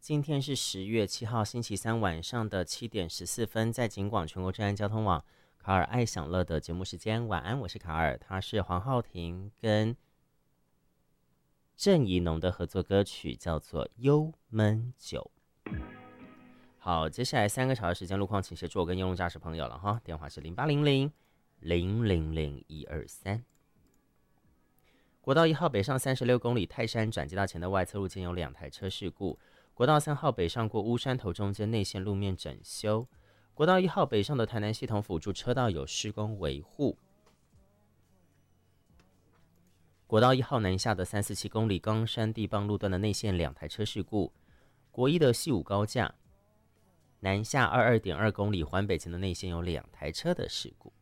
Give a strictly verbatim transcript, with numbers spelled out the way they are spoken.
今天是十月七号星期三晚上的七点十四分，在警广全国治安交通网卡尔爱享乐的节目时间，晚安，我是卡尔，他是黄浩庭跟郑宜农的合作歌曲，叫做《幽闷酒》。好，接下来三个小时时间路况，请协助我跟用路驾驶朋友了哈，电话是零八零零零零零一二三。国道一号北上三十六公里，泰山转接道前的外侧路间有两台车事故。国道三号北上过乌山头中间内线路面整修。国道一号北上的台南系统辅助车道有施工维护。国道一号南下的三四七公里冈山地磅路段的内线两台车事故。国一的西武高架南下二二点二公里环北前的内线有两台车的事故。